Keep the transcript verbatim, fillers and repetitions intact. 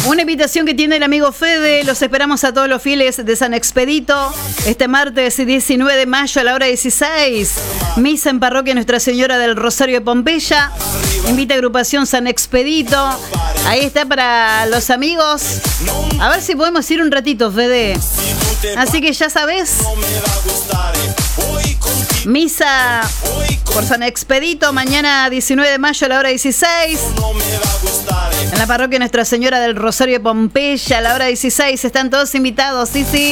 Una invitación que tiene el amigo Fede. Los esperamos a todos los fieles de San Expedito este martes diecinueve de mayo a la hora dieciséis. Misa en parroquia Nuestra Señora del Rosario de Pompeya. Invita a agrupación San Expedito. Ahí está para los amigos. A ver si podemos ir un ratito, Fede. Así que ya sabes. Misa por San Expedito mañana diecinueve de mayo a la hora dieciséis. En la parroquia Nuestra Señora del Rosario de Pompeya a la hora dieciséis. Están todos invitados, sí, sí.